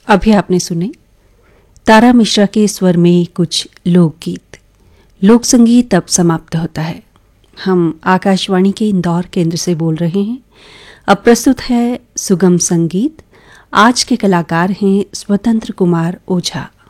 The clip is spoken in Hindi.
अभी आपने सुने तारा मिश्रा के स्वर में कुछ लोकगीत। लोक संगीत अब समाप्त होता है। हम आकाशवाणी के इंदौर केंद्र से बोल रहे हैं। अब प्रस्तुत है सुगम संगीत। आज के कलाकार हैं स्वतंत्र कुमार ओझा।